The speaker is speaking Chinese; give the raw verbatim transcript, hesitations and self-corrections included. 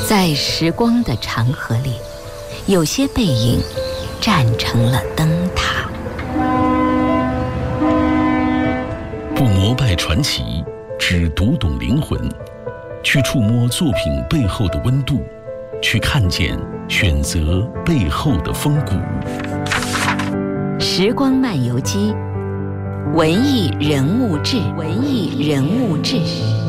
在时光的长河里，有些背影站成了灯塔。 不膜拜传奇，只读懂灵魂，去触摸作品背后的温度，去看见选择背后的风骨。 时光漫游记，文艺人物志，文艺人物志。